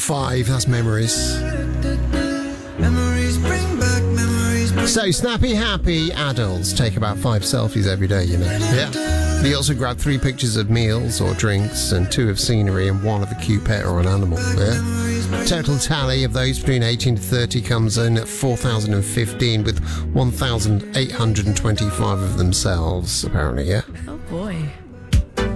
5, that's Memories. Memories bring back memories. So, snappy, happy adults take about 5 selfies every day, you know. Yeah. They also grab 3 pictures of meals or drinks and 2 of scenery and 1 of a cute pet or an animal. Yeah. Total tally of those between 18 to 30 comes in at 4,015 with 1,825 of themselves, apparently, yeah. Oh boy.